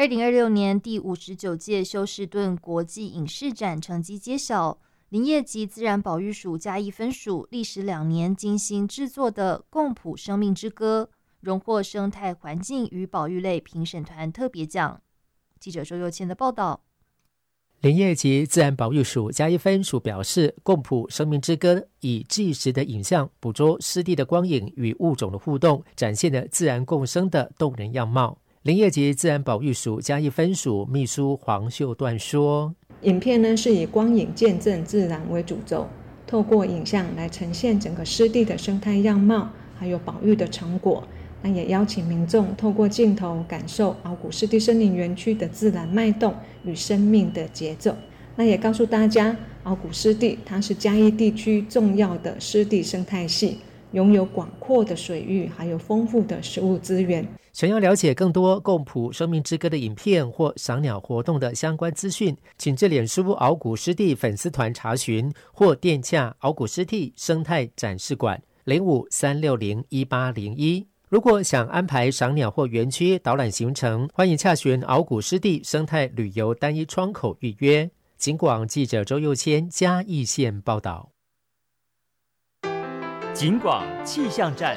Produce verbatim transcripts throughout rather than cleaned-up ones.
二零二六年第五十九届休士顿国际影视展成绩揭晓，林业及自然保育署嘉义分署历时两年精心制作的《共谱生命之歌》荣获生态环境与保育类评审团特别奖。记者周佑谦的报道。 林业及自然保育署嘉义分署表示，共谱生命之歌以纪实的影像捕捉湿地的光影与物种的互动，展现了自然共生的动人样貌。林业及自然保育署嘉义分署秘书黄秀段说， 影片呢是以光影见证自然为主轴，透过影像来呈现整个湿地的生态样貌，还有保育的成果。那也邀请民众透过镜头感受鳌谷湿地森林园区的自然脉动与生命的节奏。那也告诉大家，鳌谷湿地它是嘉义地区重要的湿地生态系，拥有广阔的水域，还有丰富的食物资源。 想要了解更多共谱生命之歌的影片或赏鸟活动的相关资讯，请至脸书鳌谷湿地粉丝团查询，或电洽鳌谷湿地生态展示馆零五三六零一八零一。如果想安排赏鸟或园区导览行程，欢迎洽询鳌谷湿地生态旅游单一窗口预约。警广记者周佑谦嘉义县报道。 警广气象站。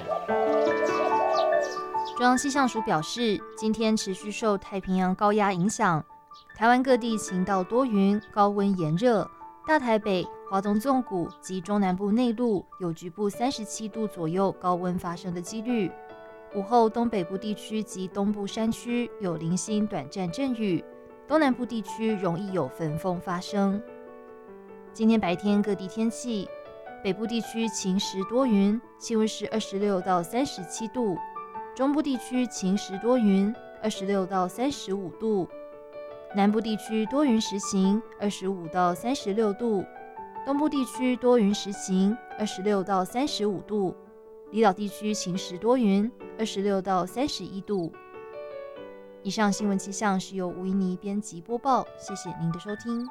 中央气象署表示，今天持续受太平洋高压影响，台湾各地晴到多云，高温炎热。大台北、华东纵谷及中南部内陆有局部三十七度左右高温发生的几率。午后东北部地区及东部山区有零星短暂阵雨，东南部地区容易有焚风发生。今天白天各地天气，北部地区晴时多云，气温是二十六到三十七度。中部地区晴时多云，二十六到三十五度；南部地区多云时晴，二十五到三十六度；东部地区多云时晴，二十六到三十五度；离岛地区晴时多云，二十六到三十一度。以上新闻气象是由吴怡妮编辑播报，谢谢您的收听。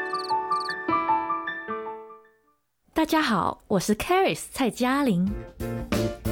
大家好，我是 Caris 蔡嘉玲。